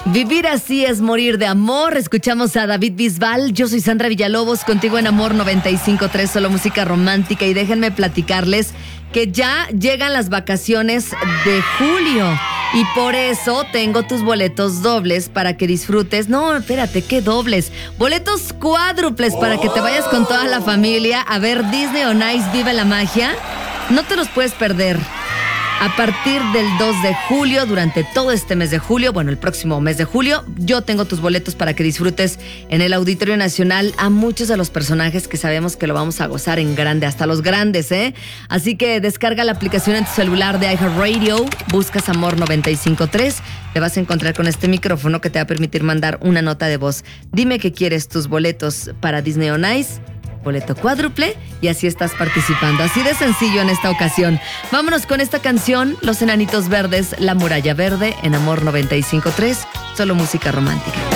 Vivir así es morir de amor. Escuchamos a David Bisbal. Yo soy Sandra Villalobos, contigo en Amor 95.3, solo música romántica. Y déjenme platicarles que ya llegan las vacaciones de julio. Y por eso tengo tus boletos dobles para que disfrutes. No, espérate, ¿qué dobles? Boletos cuádruples para que te vayas con toda la familia a ver Disney on Ice Vive la Magia. No te los puedes perder. A partir del 2 de julio, durante todo este mes de julio, bueno, el próximo mes de julio, yo tengo tus boletos para que disfrutes en el Auditorio Nacional a muchos de los personajes que sabemos que lo vamos a gozar en grande, hasta los grandes, ¿eh? Así que descarga la aplicación en tu celular de iHeartRadio, buscas Amor 95.3, te vas a encontrar con este micrófono que te va a permitir mandar una nota de voz. Dime que quieres tus boletos para Disney on Ice, boleto cuádruple, y así estás participando. Así de sencillo en esta ocasión. Vámonos con esta canción, Los Enanitos Verdes, La Muralla Verde, en Amor 95.3, solo música romántica.